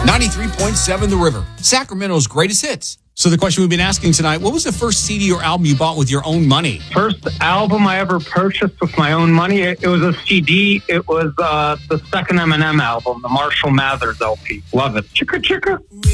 93.7 The River, Sacramento's greatest hits. So the question we've been asking tonight, what was the first CD or album you bought with your own money? First album I ever purchased with my own money, it was a CD. It was the second Eminem album, the Marshall Mathers LP. Love it. Chicka chicka.